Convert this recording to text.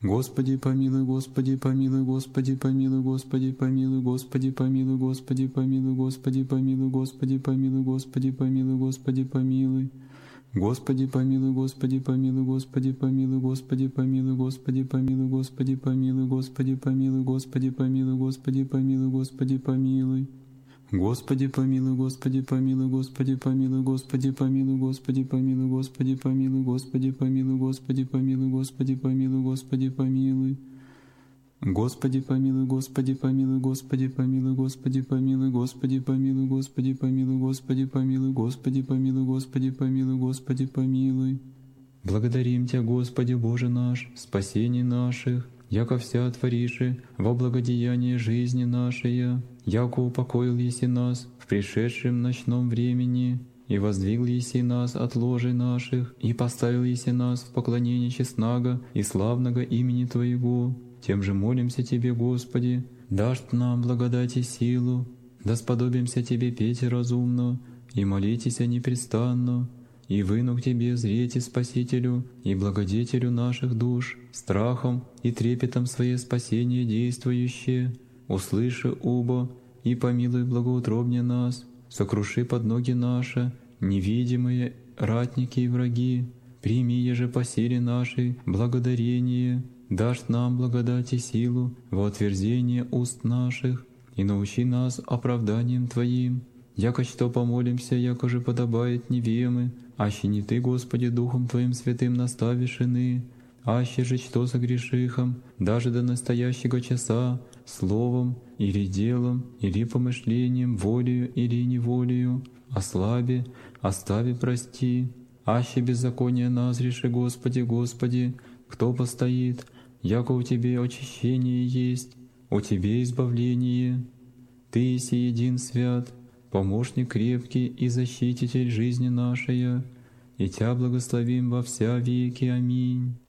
Господи помилуй, Господи помилуй, Господи помилуй, Господи помилуй, Господи помилуй, Господи помилуй, Господи помилуй, Господи помилуй, Господи помилуй, Господи помилуй. Господи помилуй, Господи помилуй, Господи помилуй, Господи помилуй, Господи помилуй, Господи помилуй, Господи помилуй, Господи помилуй, Господи помилуй, Господи помилуй. Господи помилуй, Господи помилуй, Господи помилуй, Господи помилуй, Господи помилуй, Господи помилуй, Господи помилуй, Господи помилуй, Господи помилуй, Господи помилуй. Господи помилуй, Господи помилуй, Господи помилуй, Господи помилуй, Господи помилуй, Господи помилуй, Господи помилуй, Господи помилуй, Господи помилуй, Господи помилуй. Благодарим Тебя, Господи Боже наш, спасение наших, яко вся твориши во благодеяние жизни нашей, яко упокоил еси нас в пришедшем ночном времени, и воздвигл еси нас от ложей наших, и поставил еси нас в поклонение честного и славного имени Твоего. Тем же молимся Тебе, Господи, дашь нам благодать и силу, да сподобимся Тебе петь разумно, и молитесь непрестанно, и выну к Тебе зрете Спасителю и благодетелю наших душ, страхом и трепетом Свое спасение действующее, услыши убо и помилуй благоутробне нас, сокруши под ноги наши, невидимые ратники и враги, прими еже по силе нашей благодарение, дашь нам благодать и силу во отверзение уст наших, и научи нас оправданием Твоим, яко что помолимся, яко же подобает невемы, аще не Ты, Господи, Духом Твоим святым наставишь ины, аще же что согрешихом, даже до настоящего часа, словом или делом, или помышлением, волею или неволею, ослаби, остави, прости, аще беззаконие назреши, Господи, Господи, кто постоит, яко у Тебе очищение есть, у Тебе избавление. Ты еси един свят, помощник крепкий и защититель жизни нашей, и Тя благословим во вся веки. Аминь.